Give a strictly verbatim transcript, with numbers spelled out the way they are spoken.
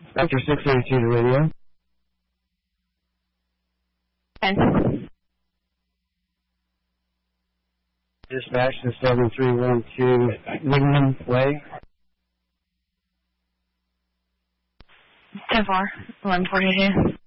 Vector six eighty-two to radio. ten. Dispatch to seven three one two Wigman Way. ten four, eleven forty-two.